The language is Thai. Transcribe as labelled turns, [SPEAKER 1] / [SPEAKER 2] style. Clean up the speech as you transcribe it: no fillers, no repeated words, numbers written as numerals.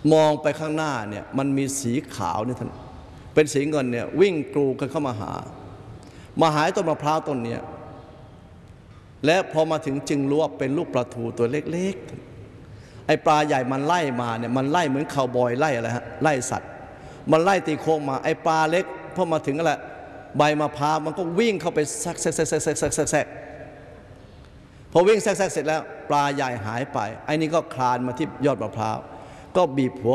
[SPEAKER 1] มองไปข้างหน้าเนี่ยมันมีสีขาวเนี่ยท่านเป็นสีเงินเนี่ยวิ่งกรูกันเข้ามาหาต้นมะพร้าวต้นเนี่ยและพอมาถึงจึงรู้ว่าเป็นลูกปลาทูตัวเล็กๆไอ้ปลาใหญ่มันไล่มาเนี่ยมันไล่เหมือนคาวบอยไล่อะไรฮะไล่สัตว์มันไล่ตีโค้งมาไอ้ปลาเล็กพอมาถึงอะไรใบมะพร้าวมันก็วิ่งเข้าไปแทรกพอวิ่งแทรกเสร็จแล้วปลาใหญ่หายไปไอ้นี่ก็คลานมาที่ยอดมะพร้าวก็บีบหัว